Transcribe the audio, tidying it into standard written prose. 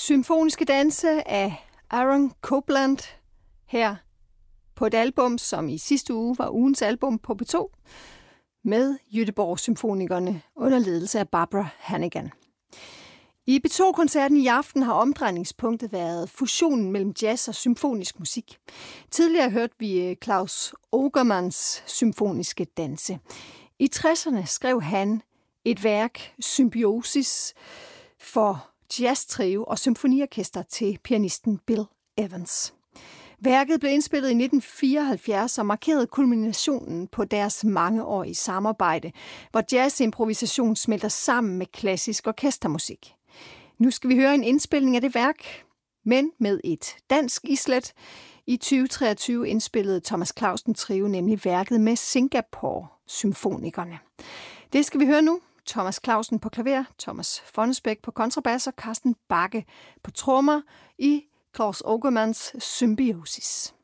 Symfoniske danse af Aaron Copland her på et album, som i sidste uge var ugens album på P2, med Göteborg Symfonikerne under ledelse af Barbara Hannigan. I P2-koncerten i aften har omdrejningspunktet været fusionen mellem jazz og symfonisk musik. Tidligere hørte vi Klaus Ogermans symfoniske danse. I 60'erne skrev han et værk, Symbiosis, for jazztrio og symfoniorkester til pianisten Bill Evans. Værket blev indspillet i 1974 og markerede kulminationen på deres mangeårige samarbejde, hvor jazzimprovisation smelter sammen med klassisk orkestermusik. Nu skal vi høre en indspilning af det værk, men med et dansk islet. I 2023 indspillede Thomas Clausen Trio nemlig værket med Singapore-symfonikerne. Det skal vi høre nu. Thomas Clausen på klaver, Thomas Fonnesbæk på kontrabas og Carsten Bakke på trommer i Klaus Ogermans Symbiosis.